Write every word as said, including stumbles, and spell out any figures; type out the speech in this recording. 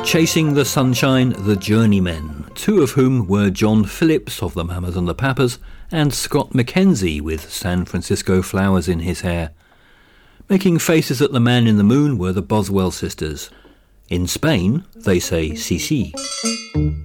Chasing the Sunshine, the Journeymen, two of whom were John Phillips of the Mamas and the Papas and Scott McKenzie with San Francisco flowers in his hair. Making faces at the man in the moon were the Boswell sisters. In Spain, they say sí sí.